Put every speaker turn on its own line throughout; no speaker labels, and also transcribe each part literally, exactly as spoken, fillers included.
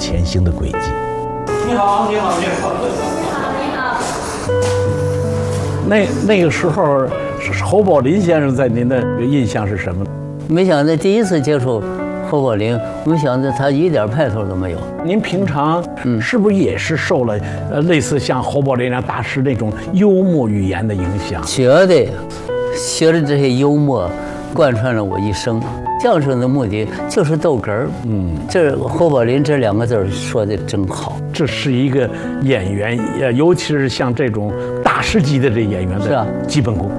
前行的轨迹。
你好，你好，你好，
你好，
那那个时候，侯宝林先生在您的印象是什么？
没想到第一次接触侯宝林，没想到他一点派头都没有。
您平常嗯是不是也是受了呃类似像侯宝林那样大师那种幽默语言的影响？
绝对，学的这些幽默，贯穿了我一生。相声的目的就是逗哏儿。嗯，这侯宝林这两个字说的真好。
这是一个演员，呃，尤其是像这种大师级的这演员的基本功。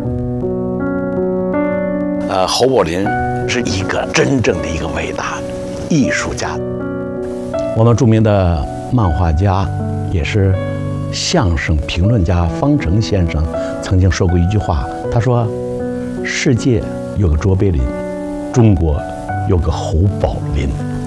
呃，侯宝林是一个真正的一个伟大艺术家。我们著名的漫画家，也是相声评论家方成先生曾经说过一句话，他说：“世界有个卓别林，中国有个侯宝林。”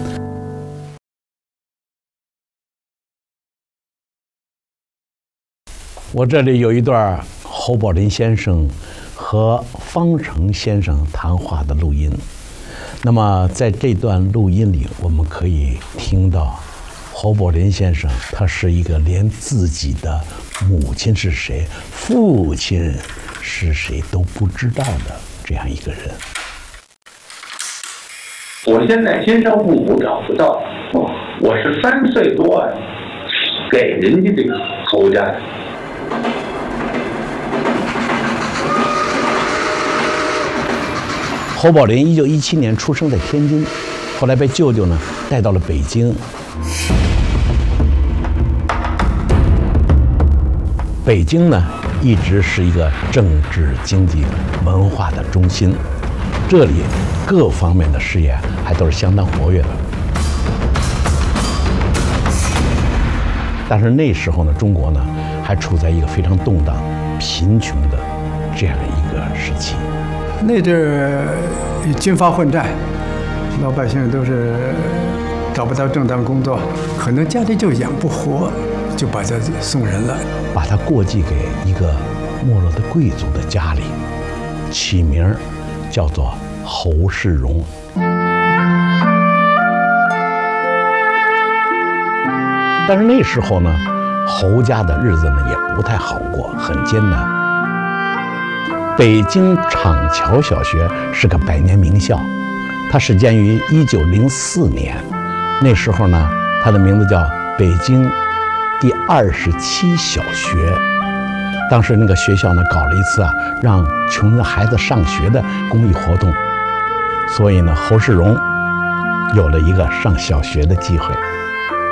我这里有一段侯宝林先生和方成先生谈话的录音。那么在这段录音里，我们可以听到侯宝林先生，他是一个连自己的母亲是谁、父亲是谁都不知道的这样一个人。
我现在亲生父母找不到，我是三岁多给人家这个侯家的。
侯宝林一九一七年出生在天津，后来被舅舅呢带到了北京。北京呢一直是一个政治、经济、文化的中心，这里各方面的事业还都是相当活跃的。但是那时候呢，中国呢还处在一个非常动荡、贫穷的这样一个时期。
那阵儿军阀混战，老百姓都是找不到正当工作，可能家里就养不活，就把他送人了，
把他过继给一个没落的贵族的家里，起名叫做侯世荣。但是那时候呢，侯家的日子呢也不太好过，很艰难。北京厂桥小学是个百年名校，它始建于一九零四年，那时候呢，它的名字叫北京第二十七小学。当时那个学校呢搞了一次啊，让穷的孩子上学的公益活动，所以呢，侯世荣有了一个上小学的机会。